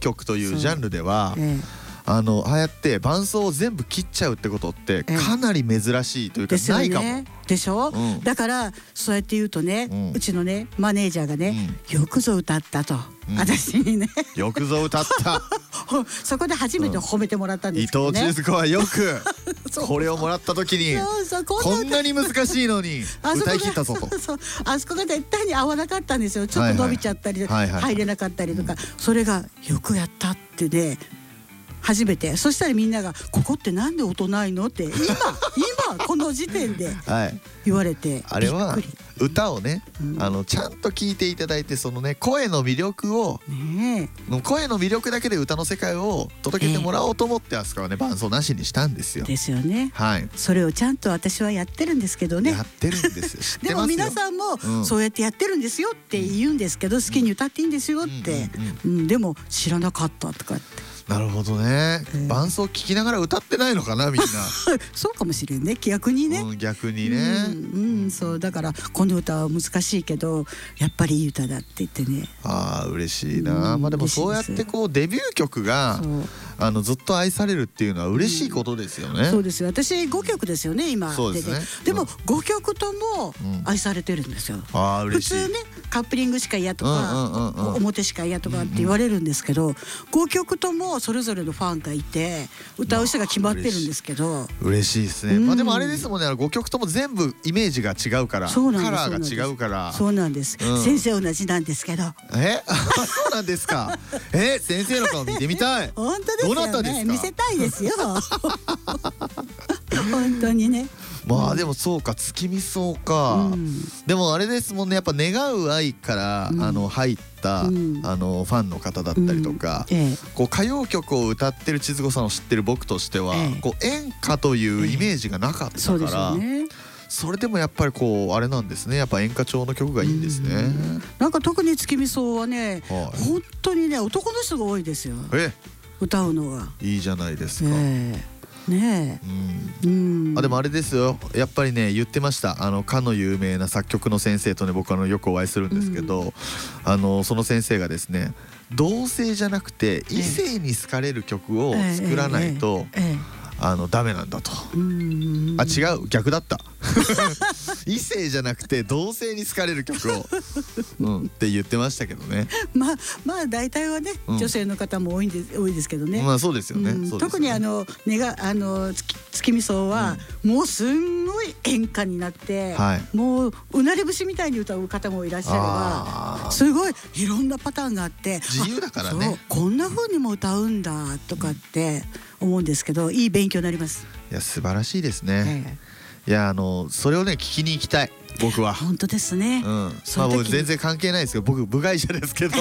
曲というジャンルではああやって伴奏を全部切っちゃうってことってかなり珍しいというかないかも。 でしょ、だからそうやって言うとね、うちのねマネージャーがね、よくぞ歌ったと、私にねよくぞ歌ったそこで初めて褒めてもらったんですけどね、 伊藤千鶴子はよくこれをもらった時にこんなに難しいのに歌い切ったぞと。 あそこが絶対に合わなかったんですよ。ちょっと伸びちゃったり入れなかったりとか、それがよくやったってね初めて。そしたらみんなが「ここってなんで音ないの?」って今この時点で言われて、 あれは歌をねちゃんと聞いていただいて、そのね声の魅力を声の魅力だけで歌の世界を届けてもらおうと思ってあそこはね伴奏なしにしたんですよ。 ですよね。 はい。 それをちゃんと私はやってるんですけどね。 やってるんですよ。知ってますよ。 でも皆さんもそうやってやってるんですよって言うんですけど、好きに歌っていいんですよって、でも知らなかったとかって。 なるほどね。伴奏聞きながら歌ってないのかなみんな。 そうかもしれんね、逆にね。 逆にね。 そうだからこの歌は難しいけどやっぱりいい歌だって言ってね。 ああ嬉しいな。まあでもそうやってこうデビュー曲がずっと愛されるっていうのは嬉しいことですよね。 そうですよ。私5曲ですよね今。 そうですね。 でも5曲とも愛されてるんですよ。 ああ嬉しい。 普通ねカップリングしか嫌とか表しか嫌とかって言われるんですけど、5曲ともそれぞれのファンがいて歌う人が決まってるんですけど、 嬉しいですね。まあでもあれですもんね、5曲とも全部イメージが違うから、カラーが違うから。 そうなんです。先生同じなんですけど。 そうなんですか。先生の顔見てみたい。 本当ですよね。 どなたですか。 見せたいですよ。本当にね。 まあでもそうか、月見草か。でもあれですもんね、やっぱ願う愛から入ったファンの方だったりとか、こう歌謡曲を歌ってる千鶴子さんを知ってる僕としてはこう演歌というイメージがなかったから、それでもやっぱりこうあれなんですね、やっぱ演歌調の曲がいいんですね。 なんか特に月見草はね本当にね男の人が多いですよ、歌うのが。 いいじゃないですか。 ねえ。 でもあれですよ、やっぱりね言ってました。かの有名な作曲の先生とね僕よくお会いするんですけど、その先生がですね、同性じゃなくて異性に好かれる曲を作らないとダメなんだと。違う、逆だった異性じゃなくて同性に好かれる曲をって言ってましたけどね。まあ大体はね女性の方も多いですけどね。 まあそうですよね。 特に月見草はもうすんごい演歌になって、もううなり節みたいに歌う方もいらっしゃれば、すごいいろんなパターンがあって、 自由だからね。 こんな風にも歌うんだとかって思うんですけど、いい勉強になります。 いや素晴らしいですね。いやそれをね聞きに行きたい僕は。本当ですね。 まあ僕全然関係ないですけど、僕部外者ですけど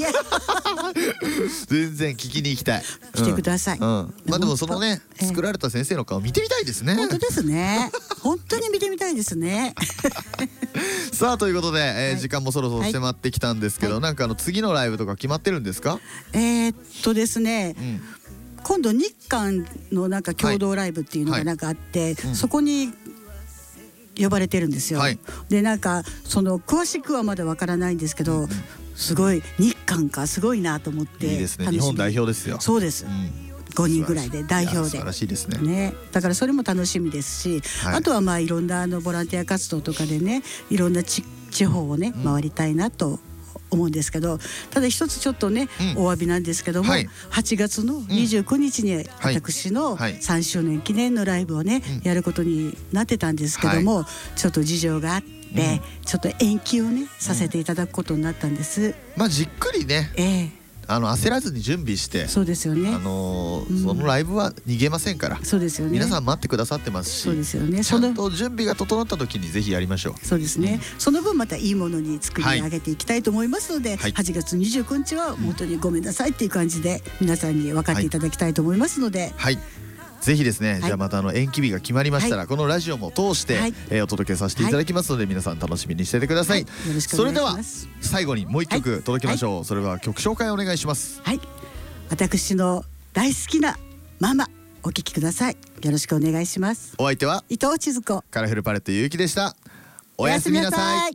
全然聞きに行きたい。 来てください。 まあでもそのね作られた先生の顔見てみたいですね。 本当ですね。本当に見てみたいですね。 さあということで時間もそろそろ迫ってきたんですけど、なんか次のライブとか決まってるんですか。 ですね、今度日韓のなんか共同ライブっていうのがなんかあって、そこに呼ばれてるんですよ。でなんかその詳しくはまだわからないんですけど、すごい日韓かすごいなと思って。 いいですね。日本代表ですよ。 そうです。5人ぐらいで代表で。 素晴らしいですね。 だからそれも楽しみですし、あとはまあいろんなボランティア活動とかでね、いろんな地方をね回りたいなと思うんですけど、ただ一つちょっとねお詫びなんですけども、8月の29日に私の3周年記念のライブをねやることになってたんですけども、ちょっと事情があってちょっと延期をねさせていただくことになったんです。 まあじっくりね焦らずに準備して。 そうですよね。 そのライブは逃げませんから。 そうですよね。 皆さん待ってくださってますし、 そうですよね。 ちゃんと準備が整った時にぜひやりましょう。 そうですね。その分またいいものに作り上げていきたいと思いますので、8月29日は本当にごめんなさいっていう感じで皆さんに分かっていただきたいと思いますので、 ぜひですね、じゃあまた延期日が決まりましたらこのラジオも通してお届けさせていただきますので、皆さん楽しみにしててください。それでは最後にもう一曲届けましょう。それは曲紹介お願いします。 私の大好きなママお聞きください。よろしくお願いします。 お相手は伊藤千鶴子、 カラフルパレットゆうきでした。おやすみなさい。